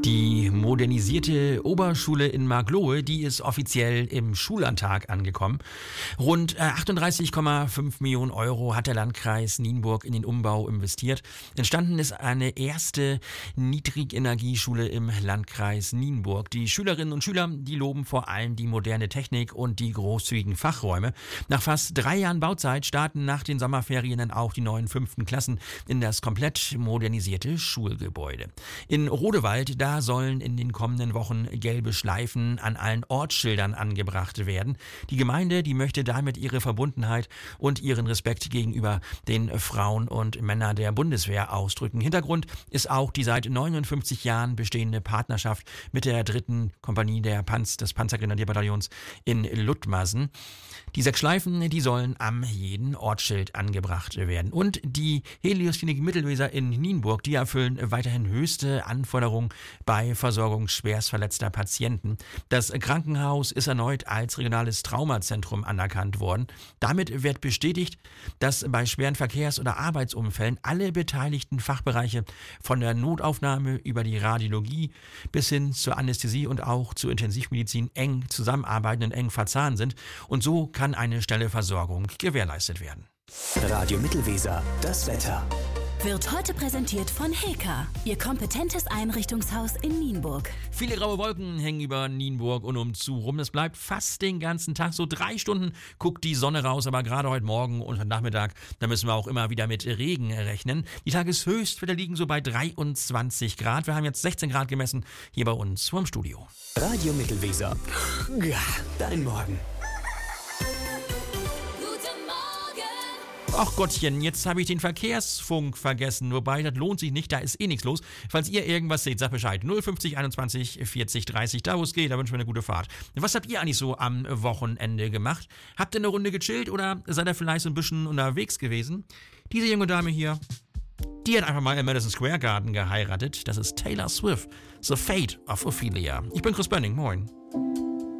Die modernisierte Oberschule in Marklohe, die ist offiziell im Schullandtag angekommen. Rund 38,5 Millionen Euro hat der Landkreis Nienburg in den Umbau investiert. Entstanden ist eine erste Niedrigenergieschule im Landkreis Nienburg. Die Schülerinnen und Schüler, die loben vor allem die moderne Technik und die großzügigen Fachräume. Nach fast 3 Jahren Bauzeit starten nach den Sommerferien dann auch die neuen 5. Klassen in das komplett modernisierte Schulgebäude. In Rodewald, da sollen in den kommenden Wochen gelbe Schleifen an allen Ortsschildern angebracht werden. Die Gemeinde, die möchte damit ihre Verbundenheit und ihren Respekt gegenüber den Frauen und Männern der Bundeswehr ausdrücken. Hintergrund ist auch die seit 59 Jahren bestehende Partnerschaft mit der 3. Kompanie des Panzergrenadierbataillons in Luttmasen. Die 6 Schleifen, die sollen am jeden Ortsschild angebracht werden. Und die Helios-Klinik Mittelweser in Nienburg, die erfüllen weiterhin höchste Anforderungen bei Versorgung schwerstverletzter Patienten. Das Krankenhaus ist erneut als regionales Traumazentrum anerkannt worden. Damit wird bestätigt, dass bei schweren Verkehrs- oder Arbeitsunfällen alle beteiligten Fachbereiche von der Notaufnahme über die Radiologie bis hin zur Anästhesie und auch zur Intensivmedizin eng zusammenarbeiten und eng verzahnt sind. Und so kann eine schnelle Versorgung gewährleistet werden. Radio Mittelweser, das Wetter. Wird heute präsentiert von Heka, Ihr kompetentes Einrichtungshaus in Nienburg. Viele graue Wolken hängen über Nienburg und umzu rum. Es bleibt fast den ganzen Tag. So 3 Stunden guckt die Sonne raus, aber gerade heute Morgen und heute Nachmittag, da müssen wir auch immer wieder mit Regen rechnen. Die Tageshöchstwerte liegen so bei 23 Grad. Wir haben jetzt 16 Grad gemessen hier bei uns vom Studio. Radio Mittelweser. Ja, dein Morgen. Ach Gottchen, jetzt habe ich den Verkehrsfunk vergessen. Wobei, das lohnt sich nicht, da ist eh nichts los. Falls ihr irgendwas seht, sagt Bescheid. 050 21 40 30, da wo es geht, da wünschen wir eine gute Fahrt. Was habt ihr eigentlich so am Wochenende gemacht? Habt ihr eine Runde gechillt oder seid ihr vielleicht so ein bisschen unterwegs gewesen? Diese junge Dame hier, die hat einfach mal im Madison Square Garden geheiratet. Das ist Taylor Swift, The Fate of Ophelia. Ich bin Chris Bönning, moin.